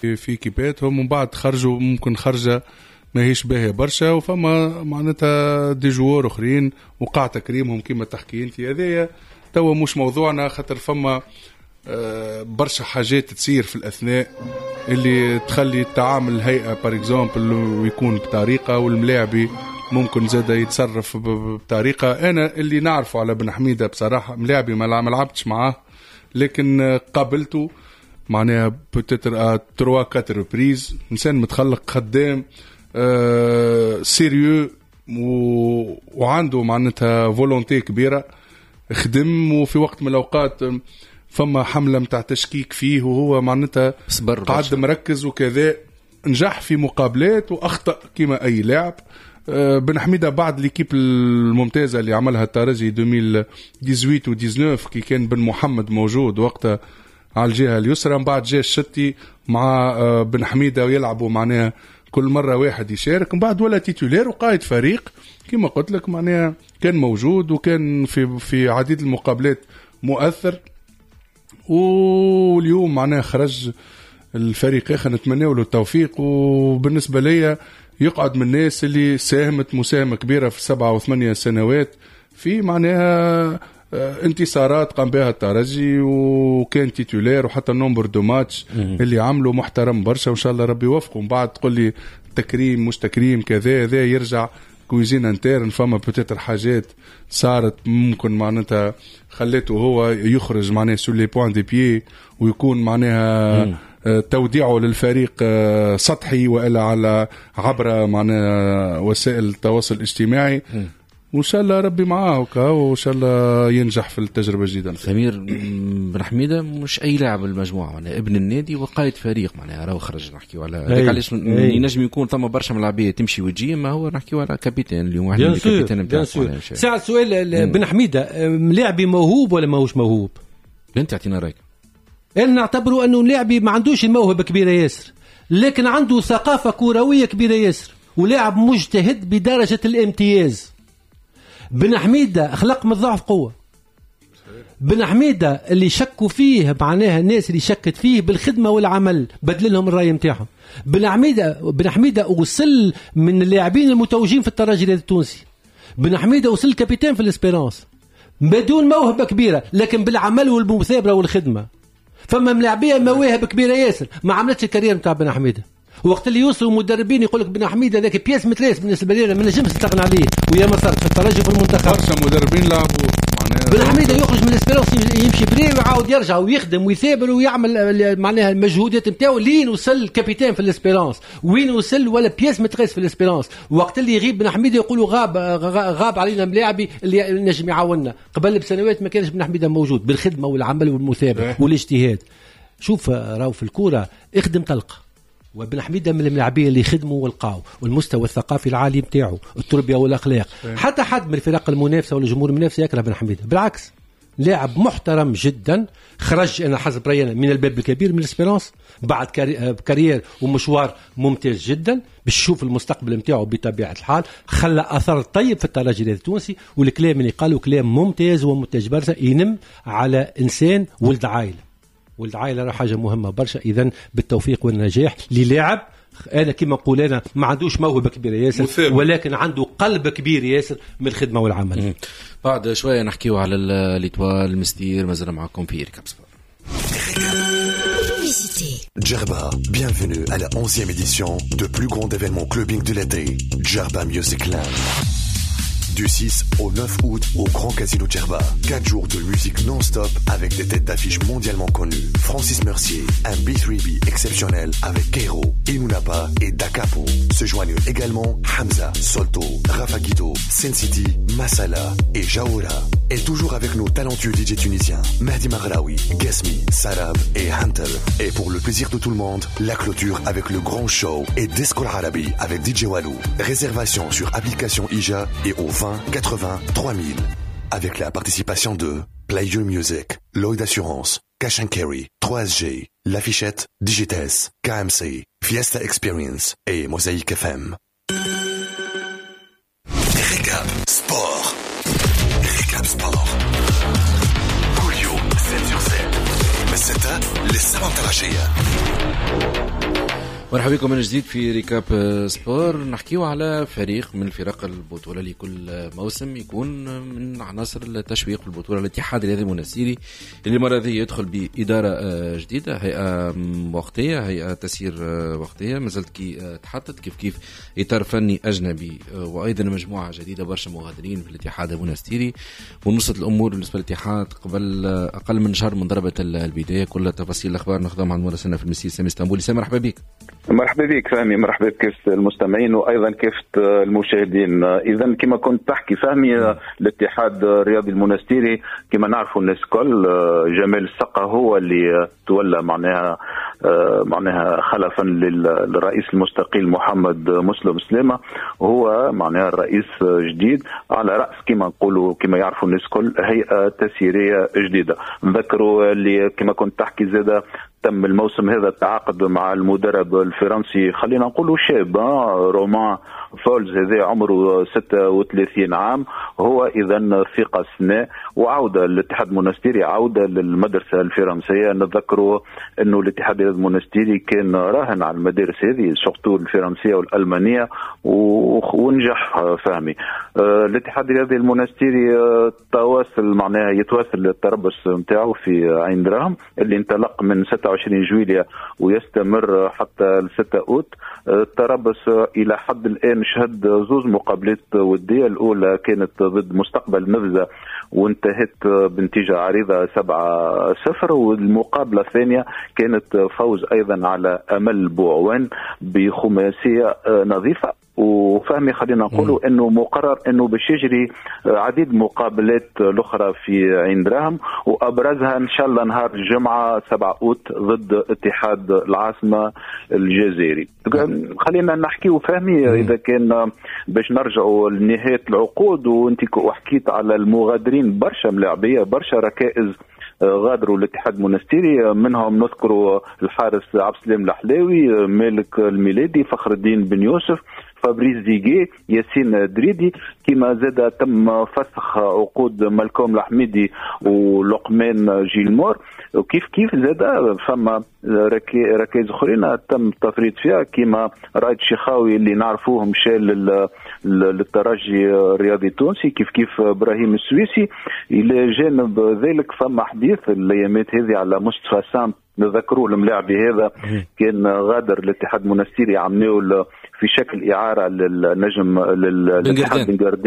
في كيباتهم، ومن بعد خرجوا ممكن خرجة ما هيش باهية برشا، وفما معناتها دي جوار اخرين وقع تكريمهم كما تحكي انت. هذايا توا مش موضوعنا، خاطر فما برشا حاجات تصير في الأثناء اللي تخلي التعامل الهيئة بار اكزامبل ويكون بطريقة، والملاعبي ممكن زادا يتصرف بطريقة. أنا اللي نعرفه على بن حميدة بصراحة، ملاعبي ما لعبتش معاه، لكن قابلته معناها بتتر 3-4 ريبريز. إنسان متخلق خدام سيريو وعنده معناتها فولونتي كبيرة، خدم. وفي وقت من الأوقات فما حملة متاع تشكيك فيه وهو معناتها قاعد مركز وكذا، نجح في مقابلات وأخطأ كما أي لاعب. بن حميدة بعد ليكيب الممتازة اللي عملها الترجي 2018 و19 كي كان بن محمد موجود وقتها على الجهة اليسرى، من بعد جاء الشتي مع بن حميدة ويلعبوا معناها كل مرة واحد يشارك، من بعد ولا تيتولير وقائد فريق كما قلت لك معناها كان موجود وكان في عديد المقابلات مؤثر. واليوم معناها خرج الفريق اخر، نتمنى له التوفيق. وبالنسبة لي يقعد من الناس اللي ساهمت مساهمة كبيرة في 7 و8 سنوات في معناها انتصارات قام بها الترجي، وكان تيتولير، وحتى النمبر دو ماتش اللي عملوا محترم برشا، وإن شاء الله ربي يوفقهم. بعد تقول لي تكريم مش تكريم كذا، ذا يرجع كويزين انترن. فما بتتر حاجات صارت ممكن معناتها خليته هو يخرج معناها سور لي بوين دي بيي، ويكون معناها توديعه للفريق سطحي وإلا على عبر معناها وسائل التواصل الاجتماعي. وإن شاء الله ربي معاه وإن شاء الله ينجح في التجربة الجديدة. سمير بن حميدة مش أي لاعب المجموعة، معناها ابن النادي وقائد فريق، معناها راهو خرج نحكيو على علاش ينجم يكون ثم برشا ملاعبية تمشي وتجي، ما هو نحكيو على كابيتان اليوم، واحد من الكابيتان نتاعو. ساعة سؤال بن حميدة لاعبي موهوب ولا ماهوش موهوب؟ أنت اعطينا رأيك. أنا نعتبره أنه لاعبي ما عندوش الموهبة كبيرة ياسر، لكن عنده ثقافة كروية كبيرة ياسر، ولاعب مجتهد بدرجة الامتياز. بن حميدة أخلاق من الضعف قوة. بن حميدة اللي شكوا فيه معناها الناس اللي شكت فيه بالخدمة والعمل بدل لهم الرأي متاعهم. بن حميدة وصل من اللاعبين المتوجين في الترجي التونسي. بن حميدة وصل كابتن في الاسبيرانس بدون موهبة كبيرة، لكن بالعمل والمثابرة والخدمة. فما ملاعبية مواهب كبيرة ياسر ما عملتش الكارير متاع بن حميدة. وقت اللي يوصلوا مدربين يقول لك بن حميدة ذاك بياس متلاس بالنسبة لنا ما نجمش نستغنى عليه، ويا ما صار في الترجي في المنتخب برشا مدربين لعبوا بن حميدة يخرج من الاسبيرانس يمشي بري ويعاود يرجع ويخدم ويثابر ويعمل معناها المجهودات نتاعو لين وصل كابيتان في الاسبيرانس، وين وصل ولا بياس متلاس في الاسبيرانس. وقت اللي يغيب بن حميدة يقولوا غاب علينا ملاعبي اللي نجم يعاوننا. قبل بسنوات ما كانش بن حميدة موجود بالخدمة والعمل والمثابرة والاجتهاد. شوف راهو في الكورة اخدم تلقى، وابن حميدة من الملاعبين اللي خدموا والقاو، والمستوى الثقافي العالي متاعه، التربية والأخلاق. حتى حد من الفرق المنافسة والجمهور المنافسة يكره ابن حميدة، بالعكس لاعب محترم جدا. خرج أنا حسب رأينا من الباب الكبير من الاسبيرانس بعد كارير ومشوار ممتاز جدا، بشوف المستقبل متاعه بطبيعة الحال. خلى أثر طيب في الترجي التونسي، والكلام اللي قالوا كلام ممتاز ومنتج برشا، ينم على إنسان ولد عائلة. والعائلة راه حاجة مهمة برشا. إذن بالتوفيق والنجاح للاعب أنا كما نقول أنا ما عندوش موهبة كبيرة ياسر، ولكن عنده قلب كبير ياسر من الخدمة والعمل. بعد شوية نحكيو على الإيطوال المستير. مازال معكم في ركاب سبور. Djerba, bienvenue à la 11e édition de plus grand événement clubbing de l'été, Djerba Music Land. Du 6 au 9 août au Grand Casino Djerba. 4 jours de musique non-stop avec des têtes d'affiche mondialement connues. Francis Mercier, un B3B exceptionnel avec Keiro, Inunapa et Dakapo. Se joignent également Hamza, Solto, Rafa Guido, Sin City, Masala et Jaoura. Et toujours avec nos talentueux DJ tunisiens, Mehdi Maghraoui, Gasmi, Sarab et Hunter. Et pour le plaisir de tout le monde, la clôture avec le grand show et Disco Arabi avec DJ Walou. Réservation sur application IJA et au 20 80 3000. Avec la participation de Play Your Music, Lloyd Assurance, Cash & Carry, 3SG, L'Affichette, Digites, KMC, Fiesta Experience et Mosaïque FM. Recap Sport. Recap Sport. كل يوم 7/7 من 6 للسبعة العشية. مرحبا بكم من جديد في ريكاب سبور. نحكيو على فريق من فرق البطولة لكل موسم يكون من عناصر التشويق في البطولة، الاتحاد الرياضي المنستيري اللي مرة ذي يدخل بإدارة جديدة، هيئة وقتية، هيئة تسيير وقتية ما زالت كي تحطت كيف إطار فني أجنبي، وأيضا مجموعة جديدة برشا مغادرين في الاتحاد المنستيري، ونصت الأمور بالنسبة للاتحاد قبل أقل من شهر من ضربة البداية. كل تفاصيل الأخبار ناخذها عن مراسلنا في المسير سامي اسطنبولي. سامي مرحبا بك. مرحبا بك فهمي، مرحبا بك المستمعين وايضا كيف المشاهدين. اذا كما كنت تحكي فهمي، الاتحاد الرياضي المنستيري كما نعرفوا الناس الكل، جمال السقا هو اللي تولى معناها خلفا للرئيس المستقيل محمد مسلم سلامة، وهو معناها الرئيس جديد على راس كما نقولوا كما يعرفوا الناس الكل هيئه تسييريه جديده. نذكروا اللي كما كنت تحكي زاده تم الموسم هذا التعاقد مع المدرب الفرنسي، خلينا نقولوا شاب، رومان فولز، هذا عمره 36 عام، هو إذن ثقة سنة وعودة للاتحاد المنستيري، عودة للمدرسة الفرنسية. نذكروا أنه الاتحاد المنستيري كان راهن على المدارس هذه سورتو الفرنسية والألمانية ونجح فهمي. الاتحاد الرياضي المنستيري يتواصل التربص نتاعو في عين دراهم اللي انطلق من 26 جويلية ويستمر حتى 6 أوت. التربص إلى حد الآن شهد زوز مقابلات ودية، الأولى كانت ضد مستقبل نفذة وانتهت بنتيجة عريضة 7-0، والمقابلة الثانية كانت فوز أيضا على أمل بوعوان بخماسية نظيفة. وفهمي خلينا نقولوا انه مقرر انه باش يجري عديد مقابلات الاخرى في عين دراهم، وابرزها ان شاء الله نهار الجمعه 7 أوت ضد اتحاد العاصمه الجزائري. خلينا نحكيو فهمي اذا كان باش نرجعوا لنهايه العقود، وانت وحكيت على المغادرين، برشا ملاعبيه برشا ركائز غادروا الاتحاد المنستيري، منهم نذكروا الحارس عبد السلام الحلاوي، مالك الميلادي، فخر الدين بن يوسف، فابريس زيغي، ياسين دريدي، كما زاد تم فسخ عقود مالكوم الحميدي ولقمان جيلمور، وكيف زاد فما ركائز اخرين تم التفريط فيها كما رائد شيخاوي اللي نعرفوه مشى للترجي الرياضي التونسي، كيف ابراهيم السويسي. الى جانب ذلك فما حديث الايامات هذه على مصطفى سام، نذكروا الملاعبي هذا كان غادر الاتحاد المنستيري عملوا في شكل إعارة للنجم للاتحاد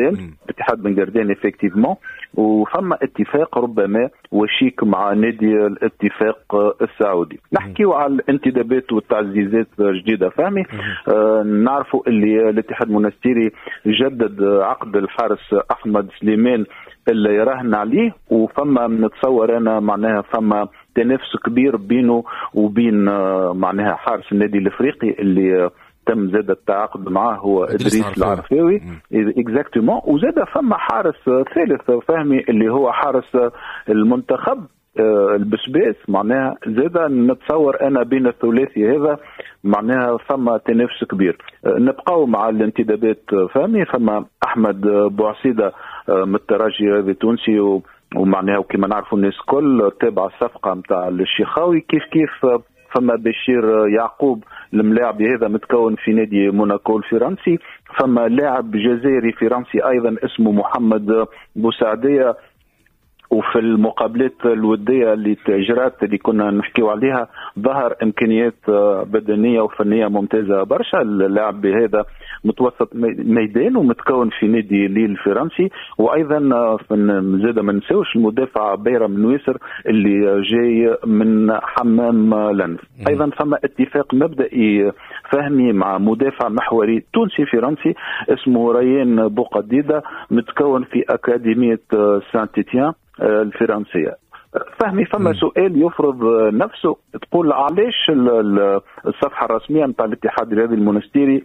بن قردان افكتيفمون، وفما اتفاق ربما وشيك مع نادي الاتفاق السعودي. نحكيو على الانتدابات والتعزيزات جديدة فهمي. نعرفوا اللي الاتحاد المنستيري جدد عقد الحارس أحمد سليمان اللي يراهن عليه، وفما نتصور أنا معناها فما تنافس كبير بينه وبين معناها حارس النادي الافريقي اللي تم زاد التعاقد معه هو ادريس العرفاوي اكزاكتومون. وزاد فما حارس ثالث فهمي اللي هو حارس المنتخب البسباس، معناها زاد نتصور انا بين الثلاثي هذا معناها فما تنافس كبير. نبقاو مع الانتدابات فهمي، فما احمد بوعسيده من الترجي التونسي، ومعناها وكما نعرفوا الناس كل تابع الصفقه نتاع الشيخاوي، كيف فما بشير يعقوب الملاعبي هذا متكون في نادي موناكو الفرنسي، فما لاعب جزائري فرنسي ايضا اسمه محمد بوسعديه. وفي المقابلات الوديه اللي تجرات اللي كنا نحكيو عليها ظهر امكانيات بدنيه وفنيه ممتازه برشا. اللاعب بهذا متوسط ميدان ومتكون في نادي ليل الفرنسي، وايضا زاد ما نساوش المدافع بيرم نويسر اللي جاي من حمام لنف. ايضا فما اتفاق مبدئي فهمي مع مدافع محوري تونسي فرنسي اسمه ريان بوقديده متكون في اكاديميه سان تيتيان الفرنسية. فهمي فما سؤال يفرض نفسه، تقول علاش الصفحة الرسمية نتاع الاتحاد الرياضي المنستيري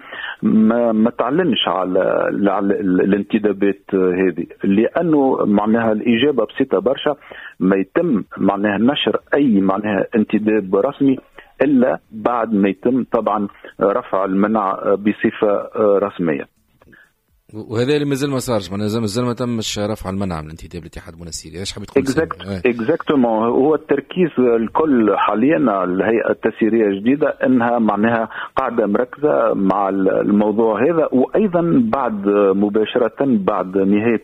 ما تعلنش على الانتدابات هذه؟ لأنه معناها الإجابة بسيطة برشا، ما يتم معناها نشر أي معناها انتداب رسمي إلا بعد ما يتم طبعا رفع المنع بصفة رسمية. وهذا اللي مازال ما صارش، مازال ما تمش رفع المنع من الانتداب للاتحاد المنستيري. ايش حبيت تقول؟ اكزاكتومون، هو التركيز الكل حاليا الهيئه التسييريه الجديده انها معناها قاعده مركزه مع الموضوع هذا، وايضا بعد مباشره بعد نهايه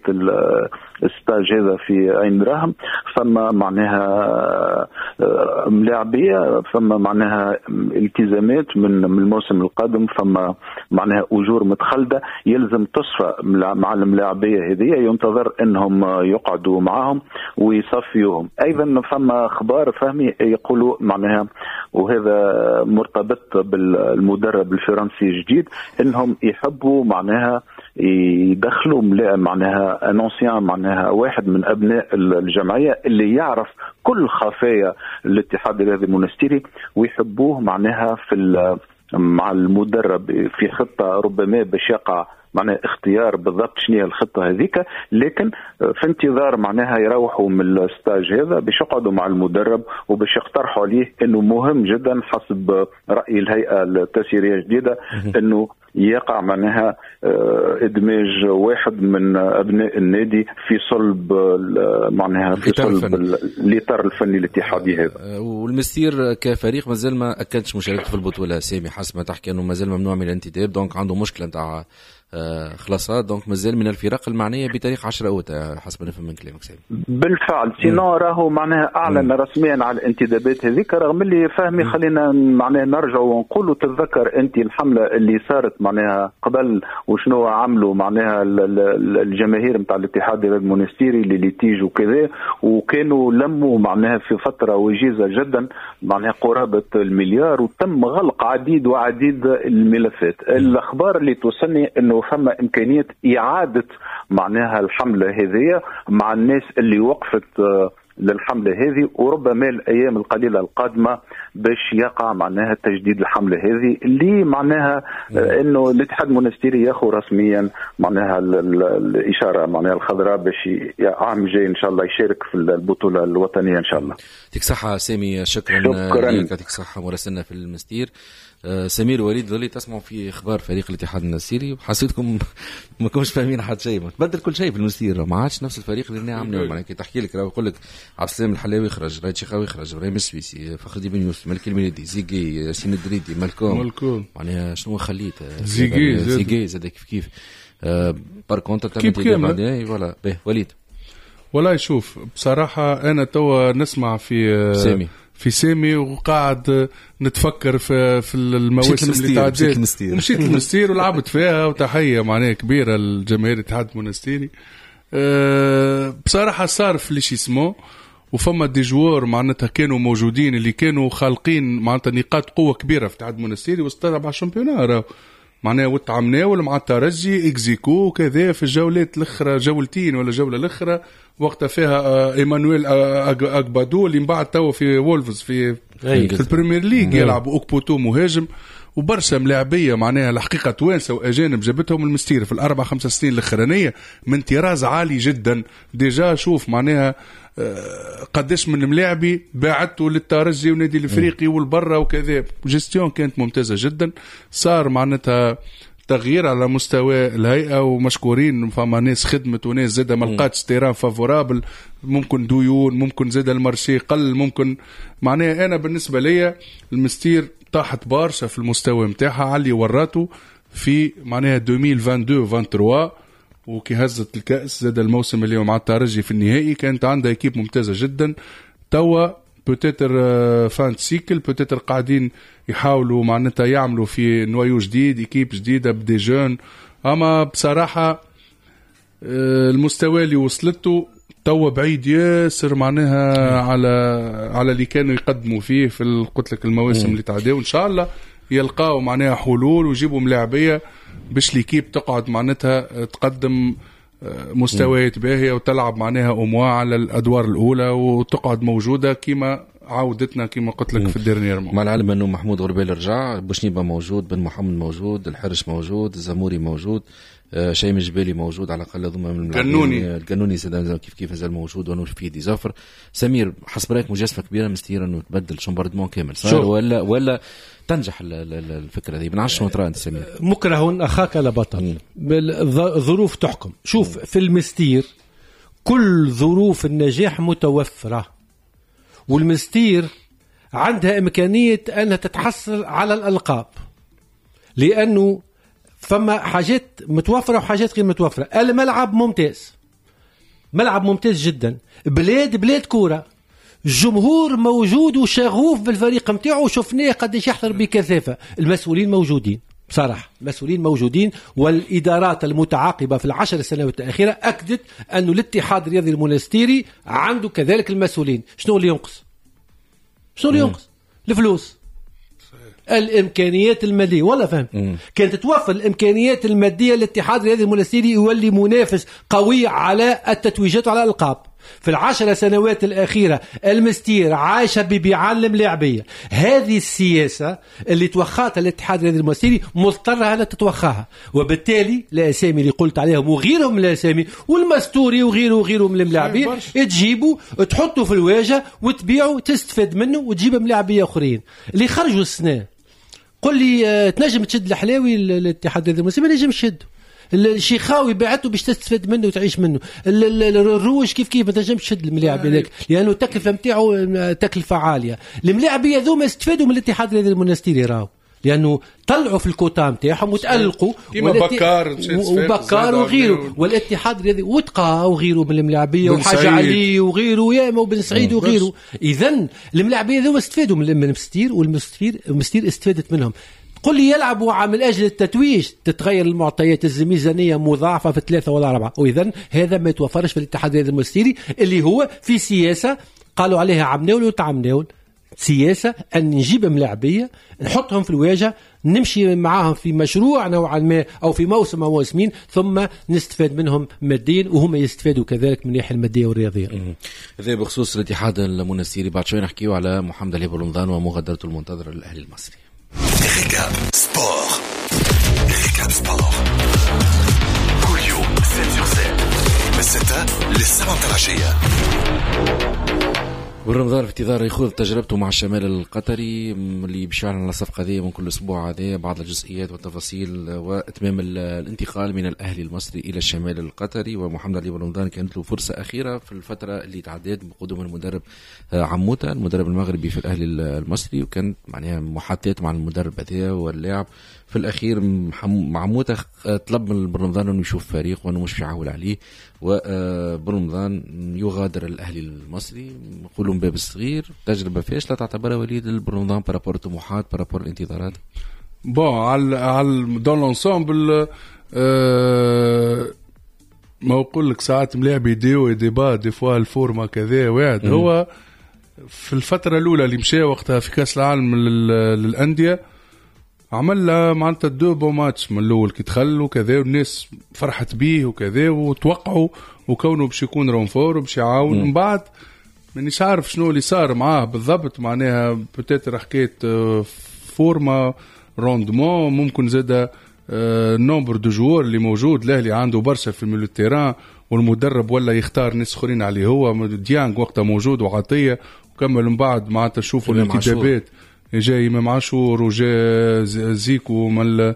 الستاج هذا في عين دراهم فما معناها ملاعبيه، فما معناها التزامات من الموسم القادم، فما معناها اجور متخلده يلزم تصفى مع الملاعبيه هذه، ينتظر انهم يقعدوا معهم ويصفيوهم. ايضا فما اخبار فهمي يقولوا معناها، وهذا مرتبط بالمدرب الفرنسي الجديد، انهم يحبوا معناها يدخلوا معناها انونسيان معناها واحد من ابناء الجمعيه اللي يعرف كل خفايا الاتحاد الرياضي المنستيري، ويحبوه معناها مع المدرب في خطه ربما باش يقع معناها اختيار بالضبط شنو هي الخطه هذيك، لكن في انتظار معناها يروحوا من الستاج هذا باش يقعدوا مع المدرب وباش يقترحوا عليه انه مهم جدا حسب راي الهيئه التسييريه الجديده انه يقع معناها ادماج واحد من ابناء النادي في صلب معناها في صلب الاطار الفني الاتحادي هذا. والمستير كفريق مازال ما اكدش مشاركته في البطوله سامي، حسب ما تحكي انه مازال ممنوع من الانتداب، دونك عنده مشكله نتاع خلاصات، دونك مازال من الفرق المعنيه بتاريخ 10 أوت حسب ما نفهم من كلامك سامي. بالفعل سينو راهو معناها اعلن رسميا على الانتدابات هذيك، رغم اللي فهمي خلينا معناها نرجع ونقولوا تتذكر انت الحمله اللي صارت معناها قبل وشنو عملوا معناها الجماهير نتاع الاتحاد المنستيري اللي تيجوا كذا، وكانوا لموا معناها في فتره وجيزه جدا معناها قرابه المليار، وتم غلق عديد الملفات. الاخبار اللي توصلني انه فما امكانيه اعاده معناها الحمله هذه مع الناس اللي وقفت للحمله هذه، وربما الايام القليله القادمه باش يقع معناها تجديد الحمله هذه اللي معناها انه الاتحاد المنستيري ياخذ رسميا معناها الاشاره معناها الخضراء باش عام جاي ان شاء الله يشارك في البطوله الوطنيه ان شاء الله. يعطيك صحه سامي، شكرا لك، يعطيك صحه مراسلنا في المستير. سمير وليد ظلي تسمعوا في اخبار فريق الاتحاد المنستيري وحسيتكم ما كنتش فاهمين حتى شيء، تبدل كل شيء في المستير، ما عادش نفس الفريق اللي عملوه. معناها كي تحكي لك راه يقول لك عبد السلام الحلاوي يخرج، رايد شيخاوي يخرج، ابراهيم السويسي، فخر الدين بن يوسف، ملك الميلادي، زيغي، ياسين الدريدي، مالكوم، معناها شنو خليت زيغي زاد كيف بار كونتر تاع بعدين فوالا به وليد. والله يشوف بصراحه انا توا نسمع في سامي وقاعد نتفكر في المواسم اللي تعديت، مشيت المستير ولعبت فيها، وتحيه معناها كبيره للجماهير الاتحاد المنستيري. بصراحه صار في ليش اسمه، وفما دي جوار معناتها كانوا موجودين اللي كانوا خالقين معناتها نقاط قوه كبيره في الاتحاد المنستيري واستلعب على الشامبيونار معناها، وتعامناول مع الترجي اكزيكو كذا في الجولات الاخرى، جولتين ولا جوله الاخرى وقتها فيها ايمانويل اغبادو اللي من بعد توا في وولفز في البريمير ليج يلعب اوكبوتو مهاجم، وبرشا ملاعبيه معناها الحقيقه توانسه واجانب جابتهم المستير في ال4-5 سنين الاخرانيه من طراز عالي جدا. ديجا شوف معناها قداش من ملاعبي باعته للترجي ونادي الافريقي والبرة وكذا، جيستيون كانت ممتازه جدا. صار معناتها تغيير على مستوى الهيئه ومشكورين، فما ناس خدمت وناس زاده ما لقاتش تيران فافورابل، ممكن ديون، ممكن زاده المارشي قل، ممكن معناها انا بالنسبه ليا المستير طاحت بارشا في المستوى نتاعها على اللي وراته في معناها 2022-23 وكي هزت الكأس زاد الموسم اللي مع الترجي في النهائي كانت عندها ايكيب ممتازة جدا. توا بوتيتر فانت سيكل بوتيتر قاعدين يحاولوا معناتها يعملوا في نوايو جديد، ايكيب جديدة بدي جون، اما بصراحة المستوى اللي وصلته توا بعيد ياسر معناها على اللي كانوا يقدموا فيه في قلت لك المواسم اللي تعداو. ان شاء الله يلقاوا معناها حلول ويجيبوا ملاعبيه باش ليكيب تقعد معناتها تقدم مستويات باهيه وتلعب معناها اموا على الادوار الاولى وتقعد موجوده كما عودتنا كما قلت لك في الديرنيير. مع العلم انه محمود غربيل رجع، بوشنيبه موجود، بن محمد موجود، الحرش موجود، الزموري موجود، شيم الجبالي موجود، على الاقل ضمن من القانوني كيف زال موجود، ونور فيدي زفر. سمير حسب رايك مجازفه كبيره مستير انه تبدل شومباردمون كامل صار ولا تنجح الفكره دي؟ بنعرفش شنو ترى انت سمير. مكره اخاك لا بطل، الظروف تحكم. شوف في المستير كل ظروف النجاح متوفره، والمستير عندها إمكانية أنها تتحصل على الألقاب، لأنه فما حاجات متوفرة وحاجات غير متوفرة. الملعب ممتاز، ملعب ممتاز جدا، بلاد كورة، الجمهور موجود وشغوف بالفريق متاعه، وشفناه قديش يحضر بكثافة. المسؤولين موجودين بصراحة، المسؤولين موجودين، والإدارات المتعاقبة في 10 سنوات الأخيرة أكدت أن الاتحاد الرياضي المونستيري عنده كذلك المسؤولين. شنو اللي ينقص؟ الفلوس، الإمكانيات المادية. ولا فهم كانت تتوفر الإمكانيات المادية للاتحاد الرياضي المونستيري يولي منافس قوي على التتويجات وعلى الألقاب. في 10 سنوات الأخيرة المستير عايشة ببيعان لاعبية. هذه السياسة اللي توخاتها الاتحاد الرياضي المونستيري مضطرة أن تتوخاها، وبالتالي الأسامي اللي قلت عليهم وغيرهم من الأسامي والمستوري وغيره من الملاعبين تجيبوا تحطوا في الواجهة وتبيعوا تستفاد منه وتجيب ملاعبية أخرين اللي خرجوا السنة. قل لي تنجم تشد الحلاوي الاتحاد الرياضي المونستيري؟ ما نجمش تشده. الشيخاوي بعته باش تستفاد منه وتعيش منه. الروج كيف ما تنجمش تشد الملاعب هذاك، لانه التكلفه نتاعو تكلفه عاليه. الملاعب هذوما استفادوا من الاتحاد الرياضي المونستيري راهو، لانه طلعوا في الكوتا نتاعهم وتالقوا كيما وبكار وغيره، والاتحاد الرياضي وتقى وغيره من الملاعبيه وحاجه علي وغيره ياما وبن سعيد وغيره. اذا الملاعبيه هذوما استفادوا من المستير، والمستير استفادت منهم. قل لي يلعبوا من أجل التتويج، تتغير المعطيات، الميزانية مضاعفة في 3 ولا 4. وإذن هذا ما يتوفرش في الاتحاد الرياضي المونستيري، اللي هو في سياسة قالوا عليها عمناول وتعمناول، سياسة أن نجيب ملاعبية نحطهم في الواجهة، نمشي معاهم في مشروع نوعا ما أو في موسم أو موسمين، ثم نستفاد منهم ماديا وهم يستفادوا كذلك من الناحية المادية والرياضية. هذا بخصوص الاتحاد المونستيري. بعد شوي نحكيه على محمد علي بولمضان ومغادرته المنتظرة للأهلي المصري. ريكاب سبور كل يوم 7/7 من 6 ل7 العشية. والرمضان في انتظار يخوض تجربته مع الشمال القطري اللي بيشعلن على الصفقة دي من كل أسبوع هذه بعض الجزئيات والتفاصيل وإتمام الانتقال من الأهلي المصري إلى الشمال القطري. ومحمد علي بولمضان كانت له فرصة أخيرة في الفترة اللي تعديت بقدوم المدرب عموتة المدرب المغربي في الأهلي المصري، وكانت معناها محادثات مع المدرب هذا واللاعب. في الأخير عموتة طلب من بولمضان أنه يشوف فريق وأنه مش يعول عليه، وبولمضان يغادر الأهلي المصري. يقولون باب الصغير، تجربة فاشلة تعتبرها وليد البولمضان بارابور طموحات بارابور الانتظارات. على دون لونسومبل ما أقول لك ساعات ملاعب يديو ديبا دي فوا الفورما كذا واحد. هو في الفترة الأولى اللي مشى وقتها في كأس العالم للأندية عمل معناتها 2 بون ماتش من الأول كي دخل وكذا، والناس فرحت بيه وكذا وتوقعوا وكونه باش يكون رونفور وباش يعاون. من بعد مانيش عارف شنو اللي صار معاه بالضبط، معناها بتاتر حكاية فورما روندمون، ممكن زاد النومبر دو جوار اللي موجود. الأهلي عنده برشا في الميلو تيران، والمدرب ولا يختار ناس اخرين عليه. هو ديانج وقتها موجود وعطية، وكمل من بعد معناتها شوفوا الانتدابات جاي إمام عاشور وجاء زيكو من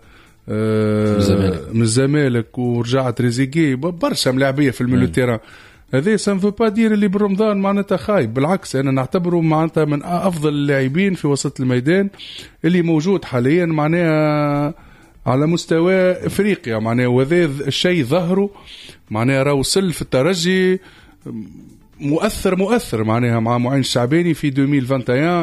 الزمالك ورجعت ريزيجي، برشا ملاعبية في الميلو تيران. هذا سنفو با دير اللي برمضان معناتها خايب، بالعكس أنا نعتبره معناتها من أفضل اللاعبين في وسط الميدان اللي موجود حاليا معناها على مستوى إفريقيا معناها. وذا الشيء ظهره معناها راه وصل في الترجي مؤثر معناها مع معين الشعباني في 2021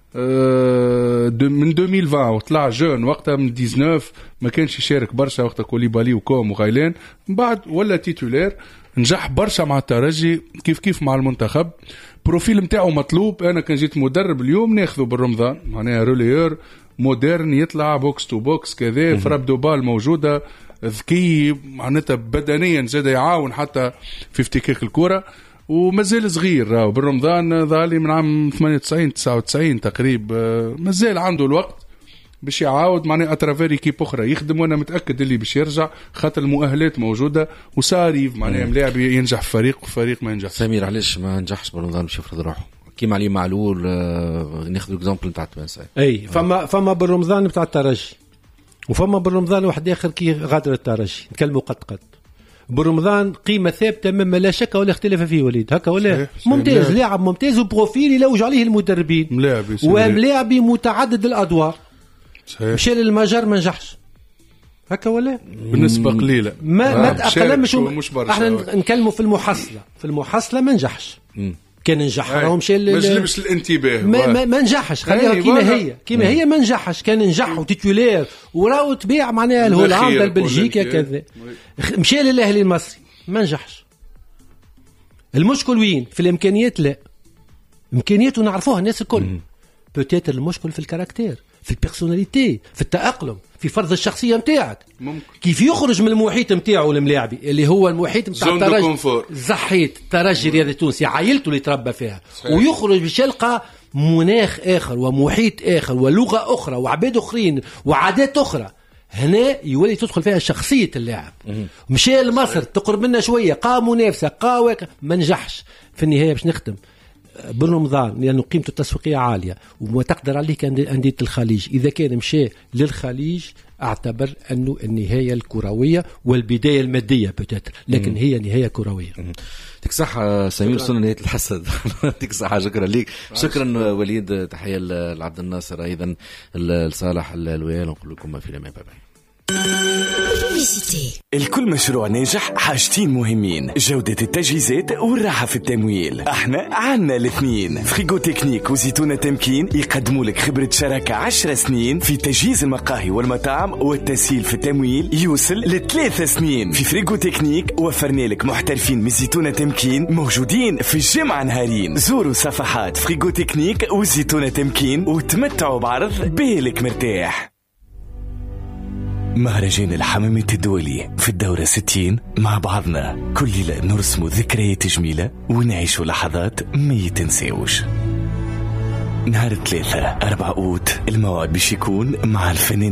من 2020 وطلع جون وقتها من 19 ما كانش يشارك برشا وقتها كوليبالي وكوم وغايلان. من بعد ولا تيتولير نجح برشا مع الترجي كيف مع المنتخب. بروفيل متاعه مطلوب. انا كان جيت مدرب اليوم ناخذه بالرمضان معناها روليور مودرن يطلع بوكس تو بوكس كذا، فراب دوبال موجوده، ذكي معناتها بدنيا زاد يعاون حتى في افتكاك الكرة. ومازال صغير راهو بالرمضان ظالي من عام 98 99 تقريبا، مازال عنده الوقت باش يعاود معناها اترافير كيب اخرى يخدم، وانا متاكد اللي باش يرجع خاطر المؤهلات موجوده وصاريف معناها ملاعب ينجح في فريق وفريق ما ينجح. سمير علاش ما نجحش بالرمضان باش يفرض روحه كيما علي معلول؟ ناخذ اكزامبل نتاع تونس. اي فما بالرمضان نتاع الترجي، وفما بالرمضان واحد اخر كي غادر الترجي نتكلموا قد بالرمضان قيمه ثابته مما لا شك ولا اختلاف فيه وليد هكا ولا ممتاز، لاعب ممتاز وبروفيل يلوج عليه المدربين، وملاعبي متعدد الادوار. مشى للمجر ما نجحش هكا ولا بالنسبه قليله ما تاقلمش. احنا نكلموا في المحصله ما نجحش. كان نجح راهو مشى ما جلبش الانتباه، ما نجحش. خليها كيما هي ما نجحش. كان نجح وتيتولير وراهو تبيع معناها الهولندا البلجيكا كذا. مشى للاهلي المصري ما نجحش. المشكل وين؟ في الامكانيات؟ لا، امكانياته نعرفوها الناس الكل. بوتيتر المشكل في الكاركتير، في البيرسوناليتي، في التأقلم، في فرض الشخصية متاعك. كيف يخرج من المحيط متاعه الملاعبي اللي هو المحيط متاع الترجي، زحيت الترجي الرياضي التونسي عائلته اللي تربى فيها، ويخرج باش يلقى مناخ آخر ومحيط آخر ولغة أخرى وعباد أخرين وعادات أخرى. هنا يولي تدخل فيها شخصية اللاعب. مشى لمصر تقرب منا شوية، قام منافسة قاوك ما نجحش. في النهاية باش نختم بالرمضان لأنه قيمته التسويقية عالية وما تقدر عليه أندية الخليج. إذا كان مشى للخليج أعتبر أنه النهاية الكروية والبداية المادية بتاتر، لكن هي نهاية كروية. يعطيك صحة سمير، وصلنا نهاية الحسد. يعطيك صحة، شكرا ليك. شكرا وليد، تحية لعبد الناصر، أيضا لصالح الويال، نقول لكم ما في لما. باي. الكل مشروع ناجح حاجتين مهمين: جودة التجهيزات والراحة في التمويل. احنا عنا الاثنين. فريغو تكنيك وزيتونة تمكين يقدموا لك خبرة شراكة 10 سنين في تجهيز المقاهي والمطاعم، والتسهيل في التمويل يوصل ل3 سنين. في فريغو تكنيك وفرنا لك محترفين من زيتونة تمكين موجودين في الجمعة نهارين. زوروا صفحات فريغو تكنيك وزيتونة تمكين وتمتعوا بعرض بالك مرتاح. مهرجان الحمامة الدولي في الدورة 60 مع بعضنا كل ليلة نرسم ذكريات جميلة ونعيش لحظات ما يتنسيوش. نهار 3 4 أوت الموعد باش يكون مع الفنان